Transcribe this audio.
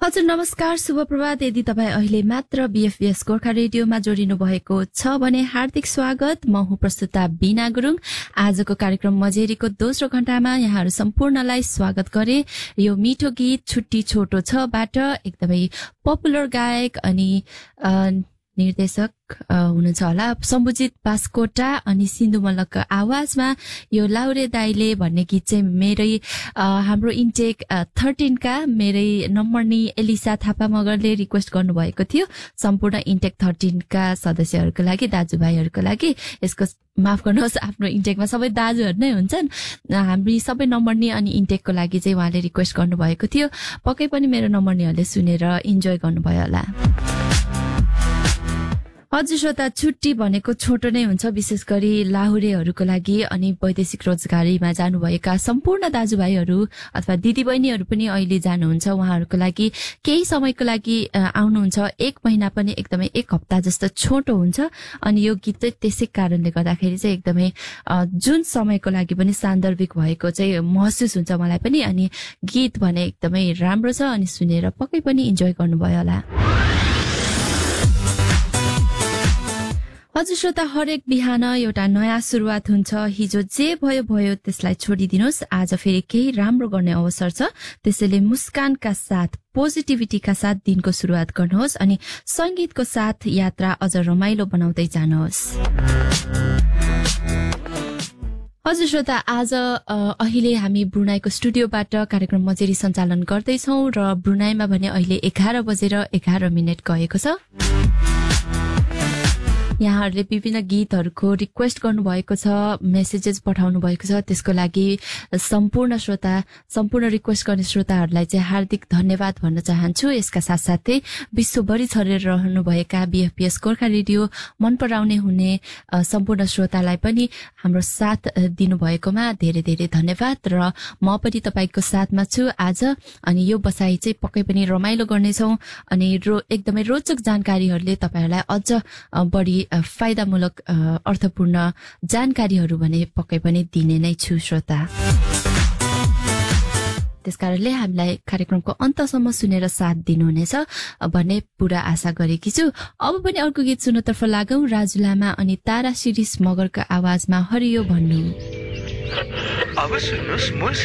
हजुर नमस्कार, शुभ प्रभात। यदि तपाईँ अहिले मात्र बीएफबीएस गोर्खा रेडियोमा जोडिनु भएको छ भने हार्दिक स्वागत। म हुँ प्रस्तुता बीना गुरुङ। आजको कार्यक्रम मजेरीको दोस्रो घण्टामा यहाँहरू सम्पूर्णलाई स्वागत गरे। यो मिठो गीत छुट्टी छोटो छ बाट एकदमै पपुलर गायक अनि निर्देशक हुनुहुन्छ होला सम्बुजित बास्कोटा अनि सिन्धु मल्लको आवाजमा यो लाउरे दाइले भन्ने गीत चाहिँ मेरै हाम्रो इन्टेक 13 का मेरै नम्बर्नी एलिसा थापा मगरले रिक्वेस्ट गर्नुभएको थियो। सम्पूर्ण इन्टेक 13 का सदस्यहरूको लागि, दाजुभाइहरूको लागि, यसको माफ गर्नुहोस्, आफ्नो इन्टेकमा सबै दाजुहरू नै हुन्छन्, हामी सबै नम्बर्नी अनि इन्टेकको लागि चाहिँ उहाँले रिक्वेस्ट गर्नुभएको थियो। पक्कै पनि मेरो नम्बर्नीहरूले सुनेर इन्जोय गर्नुभयो होला। हजुर श्रोता, छुट्टी भनेको छोटो नै हुन्छ, विशेष गरी लाहुरेहरूको लागि अनि वैदेशिक रोजगारीमा जानुभएका सम्पूर्ण दाजुभाइहरू अथवा दिदीबहिनीहरू पनि अहिले जानुहुन्छ। उहाँहरूको लागि केही समयको लागि आउनुहुन्छ। 1 महिना पनि एकदमै 1 हप्ता जस्तो छोटो हुन्छ अनि यो गीत चाहिँ त्यसै कारणले गर्दाखेरि चाहिँ एकदमै जुन समयको लागि पनि सान्दर्भिक भएको चाहिँ महसुस हुन्छ मलाई पनि। अनि गीत भने एकदमै राम्रो छ अनि सुनेर पक्कै पनि इन्जोय गर्नुभयो होला। हजुर श्रोता, हरेक बिहान एउटा नयाँ सुरुवात हुन्छ। हिजो जे भयो भयो त्यसलाई छोडिदिनुहोस्, आज फेरि केही राम्रो गर्ने अवसर छ। त्यसैले मुस्कानका साथ, पोजिटिभिटीका साथ दिनको सुरुवात गर्नुहोस् अनि संगीतको साथ यात्रा अझ रमाइलो बनाउँदै जानुहोस्। हजुर श्रोता, आज अहिले हामी ब्रुनाईको स्टुडियोबाट कार्यक्रम मजेरी सञ्चालन गर्दैछौँ र ब्रुनाईमा भने अहिले 11:11 गएको छ। यहाँहरूले विभिन्न गीतहरूको रिक्वेस्ट गर्नुभएको छ, मेसेजेस पठाउनु भएको छ, त्यसको लागि सम्पूर्ण रिक्वेस्ट गर्ने श्रोताहरूलाई चाहिँ हार्दिक धन्यवाद भन्न चाहन्छु। यसका साथसाथै विश्वभरि छरेर रहनुभएका बीएफबीएस गोर्खा रेडियो मन पराउने हुने सम्पूर्ण श्रोतालाई पनि हाम्रो साथ दिनुभएकोमा धेरै धेरै धन्यवाद। र म पनि तपाईँको साथमा छु आज। अनि यो बसाई चाहिँ पक्कै पनि रमाइलो गर्नेछौँ अनि एकदमै रोचक जानकारीहरूले तपाईँहरूलाई अझ बढी फाइदामूलक अर्थपूर्ण जानकारीहरू भने पक्कै पनि दिने नै छु श्रोता। त्यसकारणले हामीलाई कार्यक्रमको अन्तसम्म सुनेर साथ दिनुहुनेछ भन्ने पूरा आशा गरेकी छु। अब पनि अर्को गीत सुन्नतर्फ लागौं। राजु लामा अनि तारा शिरिष मगरको आवाजमा हरियो भन्नु। अब सुन्नुहोस् मूल